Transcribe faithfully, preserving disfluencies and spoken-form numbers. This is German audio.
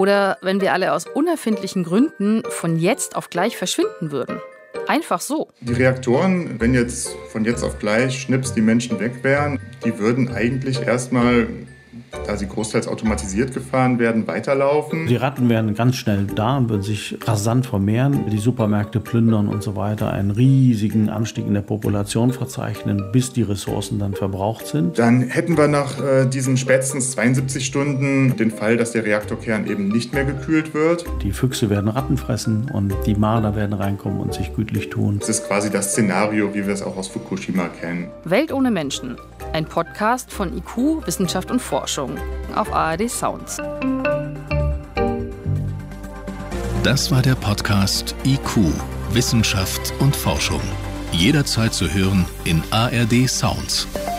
Oder wenn wir alle aus unerfindlichen Gründen von jetzt auf gleich verschwinden würden. Einfach so. Die Reaktoren, wenn jetzt von jetzt auf gleich schnips die Menschen weg wären, die würden eigentlich erstmal, da sie großteils automatisiert gefahren werden, weiterlaufen. Die Ratten wären ganz schnell da und würden sich rasant vermehren, die Supermärkte plündern und so weiter, einen riesigen Anstieg in der Population verzeichnen, bis die Ressourcen dann verbraucht sind. Dann hätten wir nach äh, diesen spätestens zweiundsiebzig Stunden den Fall, dass der Reaktorkern eben nicht mehr gekühlt wird. Die Füchse werden Ratten fressen und die Marder werden reinkommen und sich gütlich tun. Das ist quasi das Szenario, wie wir es auch aus Fukushima kennen. Welt ohne Menschen. Ein Podcast von I Q, Wissenschaft und Forschung auf A R D Sounds. Das war der Podcast I Q, Wissenschaft und Forschung. Jederzeit zu hören in A R D Sounds.